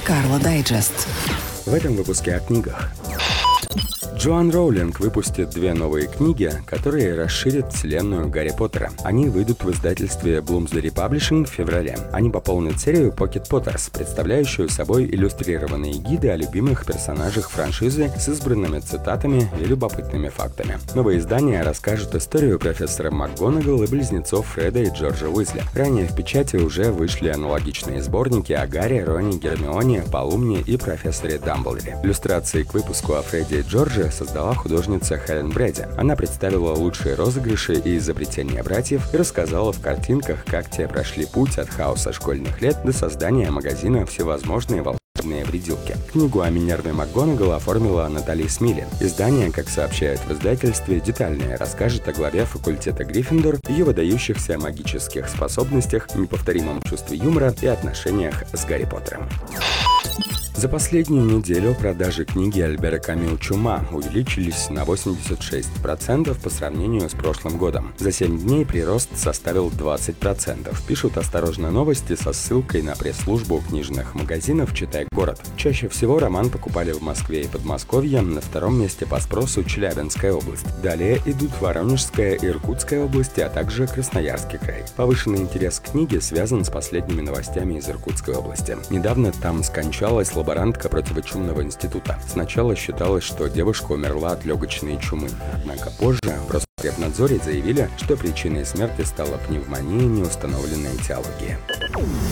Карла Дайджест. В этом выпуске о книгах. Джоан Роулинг выпустит 2 новые книги, которые расширят вселенную Гарри Поттера. Они выйдут в издательстве Bloomsbury Publishing в феврале. Они пополнят серию Pocket Potters, представляющую собой иллюстрированные гиды о любимых персонажах франшизы с избранными цитатами и любопытными фактами. Новые издания расскажут историю профессора МакГонагал и близнецов Фреда и Джорджа Уизли. Ранее в печати уже вышли аналогичные сборники о Гарри, Роне, Гермионе, Полумне и профессоре Дамблдоре. Иллюстрации к выпуску о Фредди и Джордже создала художница Хелен Бредди. Она представила лучшие розыгрыши и изобретения братьев и рассказала в картинках, как те прошли путь от хаоса школьных лет до создания магазина «Всевозможные волшебные вредилки». Книгу о Минерве МакГонагал оформила Натали Смилин. Издание, как сообщают в издательстве, детальнее расскажет о главе факультета Гриффиндор, ее выдающихся магических способностях, неповторимом чувстве юмора и отношениях с Гарри Поттером. За последнюю неделю продажи книги Альбера Камю «Чума» увеличились на 86% по сравнению с прошлым годом. За 7 дней прирост составил 20%, пишут «Осторожно новости» со ссылкой на пресс-службу книжных магазинов «Читай город». Чаще всего роман покупали в Москве и Подмосковье, на втором месте по спросу Челябинская область. Далее идут Воронежская и Иркутская области, а также Красноярский край. Повышенный интерес к книге связан с последними новостями из Иркутской области. Недавно там скончалась лаборантка противочумного института. Сначала считалось, что девушка умерла от легочной чумы. Однако позже в Роспотребнадзоре заявили, что причиной смерти стала пневмония неустановленной этиологии.